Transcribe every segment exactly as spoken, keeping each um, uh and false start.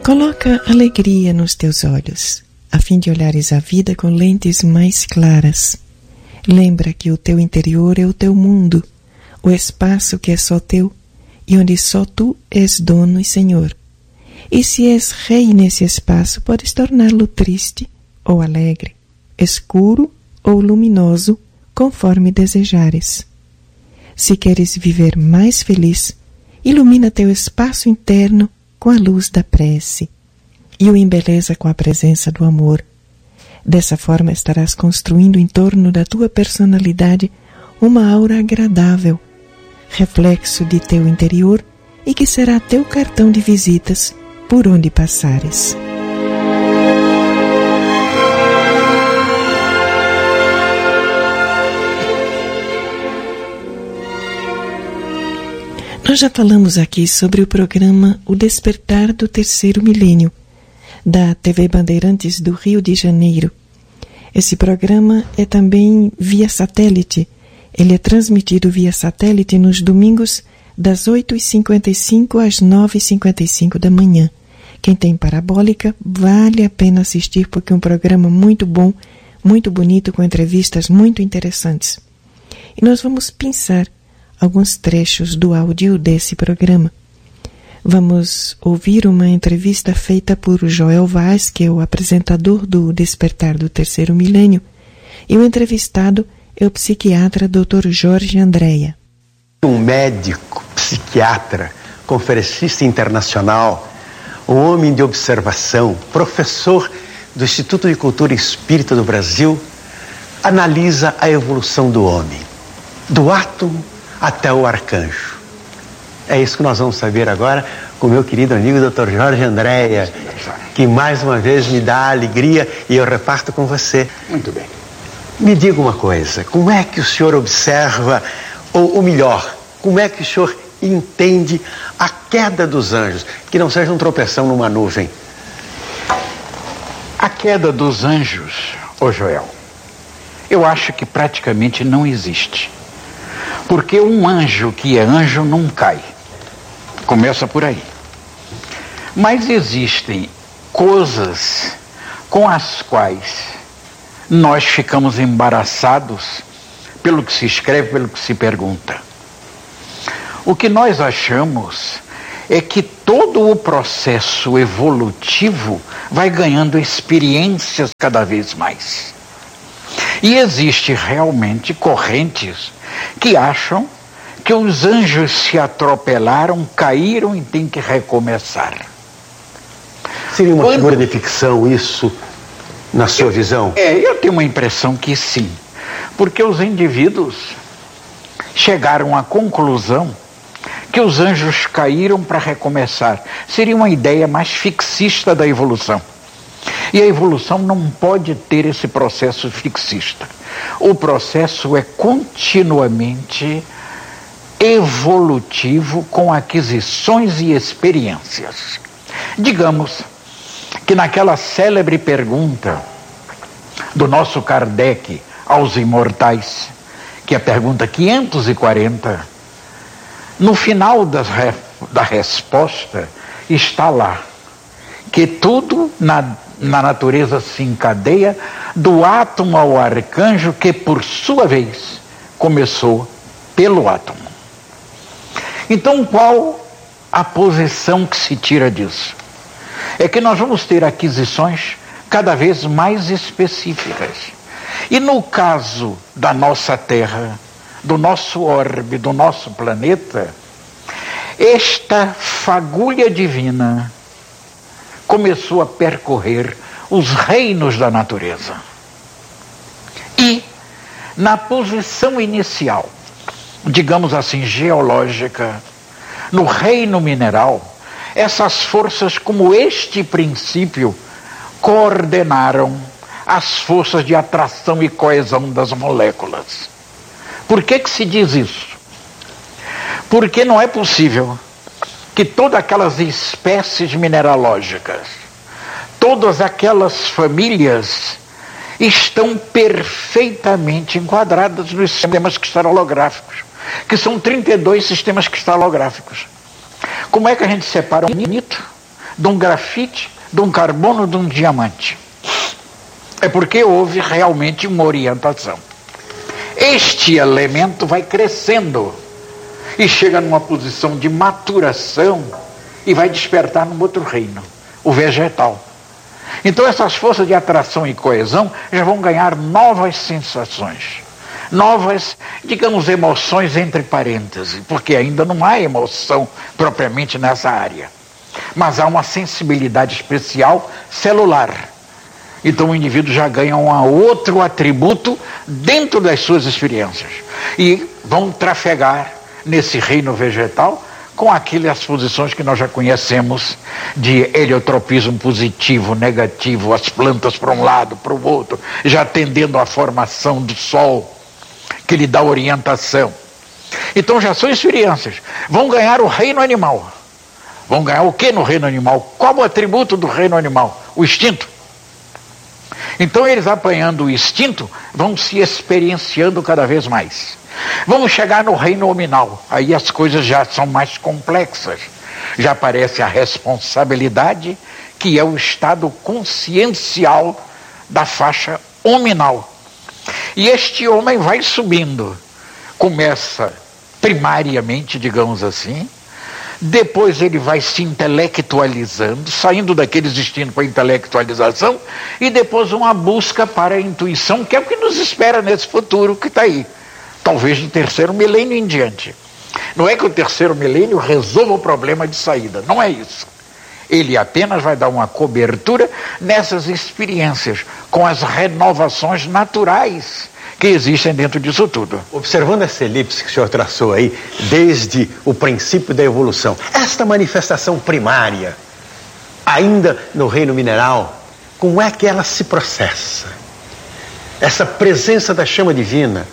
Coloca alegria nos teus olhos, a fim de olhares a vida com lentes mais claras. Lembra que o teu interior é o teu mundo, o espaço que é só teu e onde só tu és dono e senhor. E se és rei nesse espaço, podes torná-lo triste ou alegre, escuro ou luminoso, conforme desejares. Se queres viver mais feliz, ilumina teu espaço interno com a luz da prece e o embeleza com a presença do amor. Dessa forma estarás construindo em torno da tua personalidade uma aura agradável, reflexo de teu interior e que será teu cartão de visitas por onde passares. Nós já falamos aqui sobre o programa O Despertar do Terceiro Milênio, da T V Bandeirantes do Rio de Janeiro. Esse programa é também via satélite. Ele é transmitido via satélite nos domingos das oito e cinquenta e cinco às nove e cinquenta e cinco da manhã. Quem tem parabólica, vale a pena assistir porque é um programa muito bom, muito bonito, com entrevistas muito interessantes. E nós vamos pensar alguns trechos do áudio desse programa. Vamos ouvir uma entrevista feita por Joel Vaz, que é o apresentador do Despertar do Terceiro Milênio, e o entrevistado é o psiquiatra doutor Jorge Andréa. Um médico, psiquiatra, conferencista internacional, um homem de observação, professor do Instituto de Cultura Espírita do Brasil, analisa a evolução do homem, do átomo até o arcanjo. É isso que nós vamos saber agora com o meu querido amigo doutor Jorge Andréa, que mais uma vez me dá alegria e eu reparto com você. Muito bem. Me diga uma coisa, como é que o senhor observa, ou, ou melhor, como é que o senhor entende a queda dos anjos, que não seja um tropeção numa nuvem? A queda dos anjos, ô Joel, eu acho que praticamente não existe. Porque um anjo que é anjo não cai. Começa por aí. Mas existem coisas com as quais nós ficamos embaraçados pelo que se escreve, pelo que se pergunta. O que nós achamos é que todo o processo evolutivo vai ganhando experiências cada vez mais. E existe realmente correntes que acham que os anjos se atropelaram, caíram e têm que recomeçar. Seria uma Quando... figura de ficção isso, na sua eu, visão? É, eu tenho uma impressão que sim. Porque os indivíduos chegaram à conclusão que os anjos caíram para recomeçar. Seria uma ideia mais fixista da evolução. E a evolução não pode ter esse processo fixista. O processo é continuamente evolutivo, com aquisições e experiências. Digamos que naquela célebre pergunta do nosso Kardec aos imortais, que é a pergunta quinhentos e quarenta, no final da, da resposta está lá que tudo na, na natureza se encadeia do átomo ao arcanjo, que por sua vez começou pelo átomo. Então, qual a posição que se tira disso? É que nós vamos ter aquisições cada vez mais específicas. E no caso da nossa Terra, do nosso orbe, do nosso planeta, esta fagulha divina começou a percorrer os reinos da natureza. E, na posição inicial, digamos assim, geológica, no reino mineral, essas forças, como este princípio, coordenaram as forças de atração e coesão das moléculas. Por que que se diz isso? Porque não é possível que todas aquelas espécies mineralógicas, todas aquelas famílias estão perfeitamente enquadradas nos sistemas cristalográficos, que são trinta e dois sistemas cristalográficos. Como é que a gente separa um granito de um grafite, de um carbono, de um diamante. É porque houve realmente uma orientação. Este elemento vai crescendo e chega numa posição de maturação e vai despertar num outro reino, o vegetal. Então essas forças de atração e coesão já vão ganhar novas sensações, novas, digamos, emoções entre parênteses, porque ainda não há emoção propriamente nessa área, mas há uma sensibilidade especial celular. Então o indivíduo já ganha um outro atributo dentro das suas experiências e vão trafegar nesse reino vegetal com aquelas posições que nós já conhecemos de heliotropismo positivo, negativo, as plantas para um lado, para o outro, já tendendo à formação do sol, que lhe dá orientação. Então já são experiências. Vão ganhar o reino animal. Vão ganhar o que no reino animal? Qual o atributo do reino animal? O instinto. Então eles, apanhando o instinto, vão se experienciando cada vez mais. Vamos chegar no reino hominal. Aí as coisas já são mais complexas. Já aparece a responsabilidade, que é o estado consciencial da faixa hominal. E este homem vai subindo. Começa primariamente, digamos assim, depois ele vai se intelectualizando, saindo daqueles instintos para a intelectualização, e depois uma busca para a intuição, que é o que nos espera nesse futuro que está aí. Talvez no terceiro milênio em diante. Não é que o terceiro milênio resolva o problema de saída, não é isso. Ele apenas vai dar uma cobertura nessas experiências, com as renovações naturais que existem dentro disso tudo. Observando essa elipse que o senhor traçou aí, desde o princípio da evolução, esta manifestação primária, ainda no reino mineral, como é que ela se processa? Essa presença da chama divina.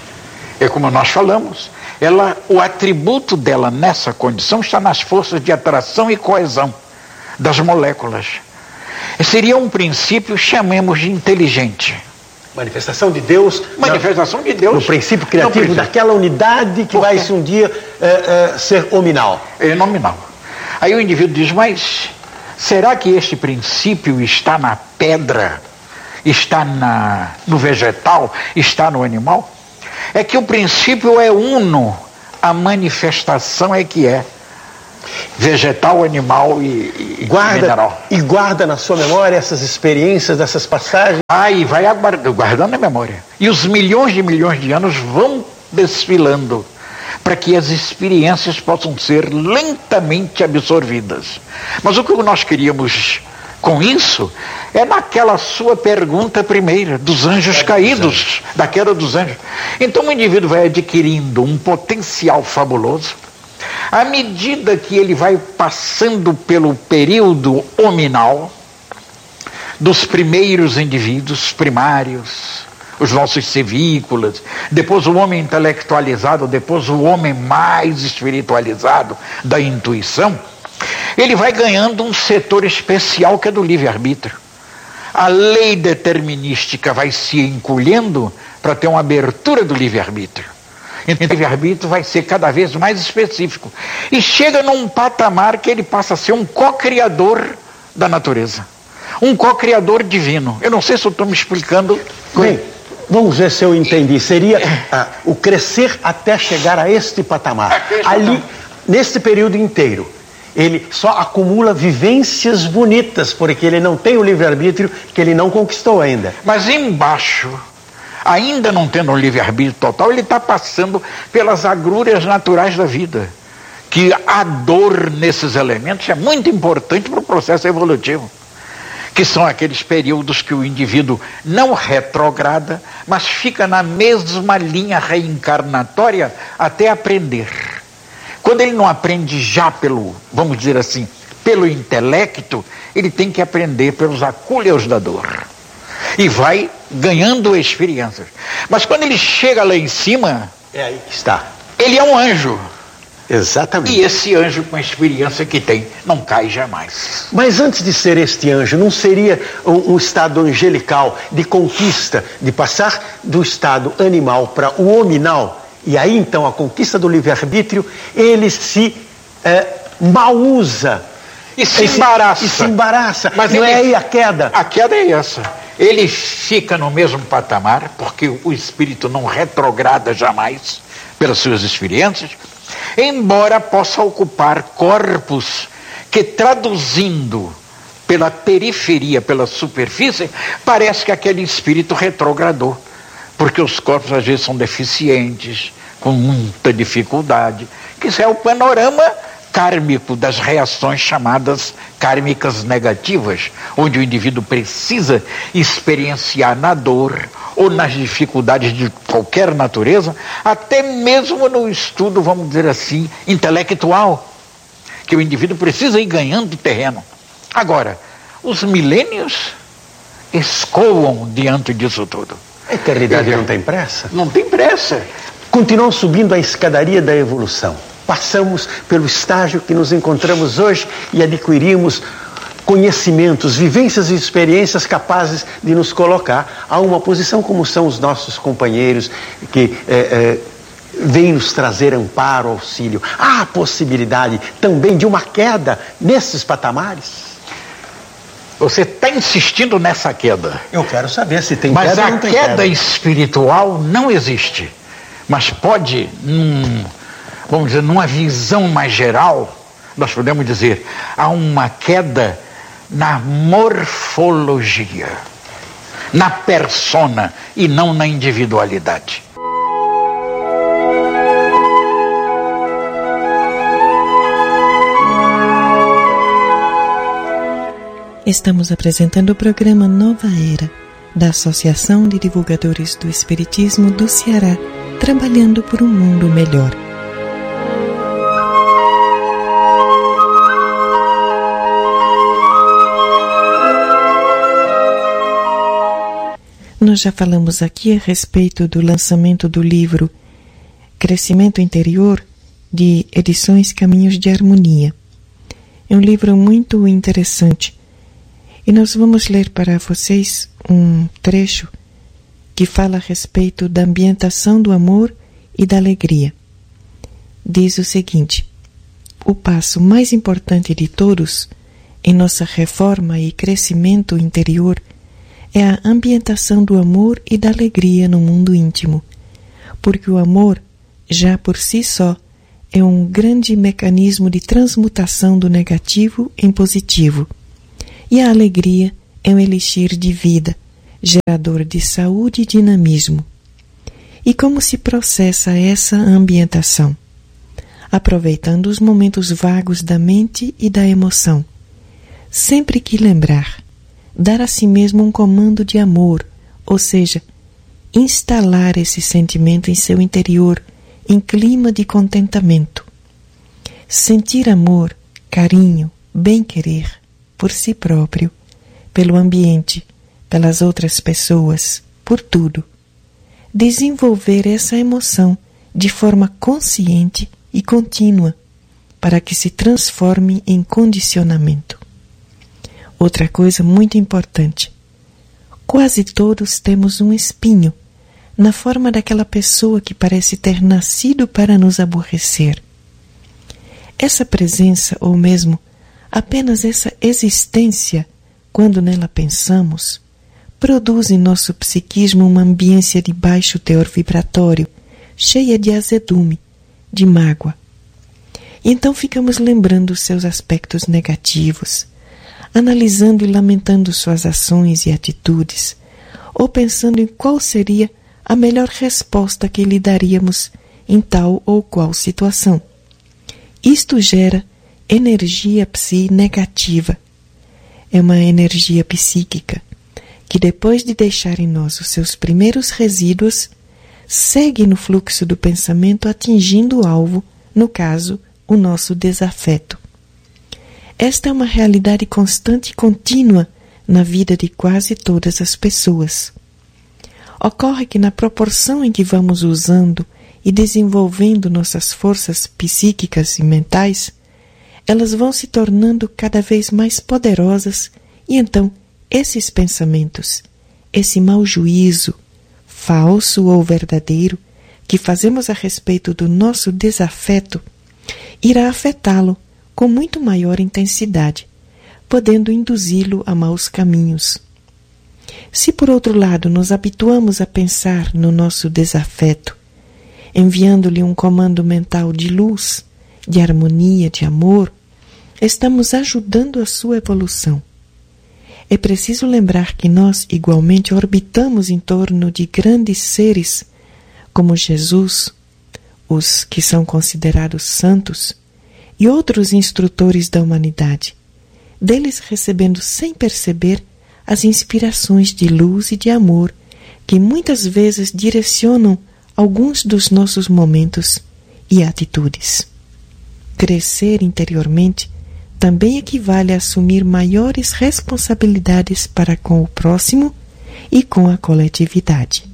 É como nós falamos, ela, o atributo dela nessa condição está nas forças de atração e coesão das moléculas. Seria um princípio, chamemos de inteligente. Manifestação de Deus. Manifestação na, de Deus. No princípio criativo, no princípio. Daquela unidade que vai um dia é, é, ser nominal. É nominal. Aí o indivíduo diz, mas será que este princípio está na pedra? Está na, no vegetal? Está no animal? É que o princípio é uno, a manifestação é que é vegetal, animal e, e guarda, mineral. E guarda na sua memória essas experiências, essas passagens? Ah, e vai aguardando, guardando na memória. E os milhões de milhões de anos vão desfilando para que as experiências possam ser lentamente absorvidas. Mas o que nós queríamos com isso é naquela sua pergunta primeira, dos anjos caídos, da queda dos anjos. Então o indivíduo vai adquirindo um potencial fabuloso. À medida que ele vai passando pelo período hominal, dos primeiros indivíduos primários, os nossos civícolas, depois o homem intelectualizado, depois o homem mais espiritualizado da intuição, ele vai ganhando um setor especial que é do livre-arbítrio. A lei determinística vai se encolhendo para ter uma abertura do livre-arbítrio. Então o livre-arbítrio vai ser cada vez mais específico. E chega num patamar que ele passa a ser um co-criador da natureza. Um co-criador divino. Eu não sei se eu estou me explicando. Bem, vamos ver se eu entendi. Seria ah, o crescer até chegar a este patamar. Ali, neste período inteiro, ele só acumula vivências bonitas, porque ele não tem o livre-arbítrio que ele não conquistou ainda. Mas embaixo, ainda não tendo um livre-arbítrio total, ele está passando pelas agruras naturais da vida. Que a dor nesses elementos é muito importante para o processo evolutivo. Que são aqueles períodos que o indivíduo não retrograda, mas fica na mesma linha reencarnatória até aprender. Quando ele não aprende já pelo, vamos dizer assim, pelo intelecto, ele tem que aprender pelos acúleos da dor. E vai ganhando experiências. Mas quando ele chega lá em cima, é aí que está. Ele é um anjo. Exatamente. E esse anjo, com a experiência que tem, não cai jamais. Mas antes de ser este anjo, não seria um, um estado angelical de conquista, de passar do estado animal para o hominal? E aí então a conquista do livre-arbítrio, ele se é, mal usa E se embaraça. E se embaraça. Mas não ele, é aí a queda. A queda é essa. Ele fica no mesmo patamar, porque o espírito não retrograda jamais pelas suas experiências, embora possa ocupar corpos que, traduzindo pela periferia, pela superfície, parece que aquele espírito retrogradou. Porque os corpos às vezes são deficientes, com muita dificuldade. Que isso é o panorama kármico das reações chamadas kármicas negativas, onde o indivíduo precisa experienciar na dor ou nas dificuldades de qualquer natureza, até mesmo no estudo, vamos dizer assim, intelectual, que o indivíduo precisa ir ganhando terreno. Agora, os milênios escoam diante disso tudo. A eternidade não tem pressa? Não tem pressa. Continuam subindo a escadaria da evolução. Passamos pelo estágio que nos encontramos hoje e adquirimos conhecimentos, vivências e experiências capazes de nos colocar a uma posição como são os nossos companheiros que é, é, vêm nos trazer amparo, auxílio. Há a possibilidade também de uma queda nesses patamares? Você está insistindo nessa queda. Eu quero saber se tem Mas queda ou não tem queda. Mas a queda espiritual não existe. Mas pode, num, vamos dizer, numa visão mais geral, nós podemos dizer, há uma queda na morfologia, na persona e não na individualidade. Estamos apresentando o programa Nova Era, da Associação de Divulgadores do Espiritismo do Ceará, trabalhando por um mundo melhor. Nós já falamos aqui a respeito do lançamento do livro Crescimento Interior, de Edições Caminhos de Harmonia. É um livro muito interessante. E nós vamos ler para vocês um trecho que fala a respeito da ambientação do amor e da alegria. Diz o seguinte: o passo mais importante de todos em nossa reforma e crescimento interior é a ambientação do amor e da alegria no mundo íntimo, porque o amor, já por si só, é um grande mecanismo de transmutação do negativo em positivo. E a alegria é um elixir de vida, gerador de saúde e dinamismo. E como se processa essa ambientação? Aproveitando os momentos vagos da mente e da emoção. Sempre que lembrar, dar a si mesmo um comando de amor, ou seja, instalar esse sentimento em seu interior, em clima de contentamento. Sentir amor, carinho, bem-querer, por si próprio, pelo ambiente, pelas outras pessoas, por tudo. Desenvolver essa emoção de forma consciente e contínua, para que se transforme em condicionamento. Outra coisa muito importante: quase todos temos um espinho, na forma daquela pessoa que parece ter nascido para nos aborrecer. Essa presença, ou mesmo apenas essa existência, quando nela pensamos, produz em nosso psiquismo uma ambiência de baixo teor vibratório, cheia de azedume, de mágoa. E então ficamos lembrando seus aspectos negativos, analisando e lamentando suas ações e atitudes, ou pensando em qual seria a melhor resposta que lhe daríamos em tal ou qual situação. Isto gera energia psi negativa. É uma energia psíquica que, depois de deixar em nós os seus primeiros resíduos, segue no fluxo do pensamento atingindo o alvo, no caso, o nosso desafeto. Esta é uma realidade constante e contínua na vida de quase todas as pessoas. Ocorre que, na proporção em que vamos usando e desenvolvendo nossas forças psíquicas e mentais, elas vão se tornando cada vez mais poderosas e então esses pensamentos, esse mau juízo, falso ou verdadeiro, que fazemos a respeito do nosso desafeto, irá afetá-lo com muito maior intensidade, podendo induzi-lo a maus caminhos. Se, por outro lado, nos habituamos a pensar no nosso desafeto, enviando-lhe um comando mental de luz, de harmonia, de amor, estamos ajudando a sua evolução. É preciso lembrar que nós, igualmente, orbitamos em torno de grandes seres, como Jesus, os que são considerados santos, e outros instrutores da humanidade, deles recebendo sem perceber as inspirações de luz e de amor que muitas vezes direcionam alguns dos nossos momentos e atitudes. Crescer interiormente também equivale a assumir maiores responsabilidades para com o próximo e com a coletividade.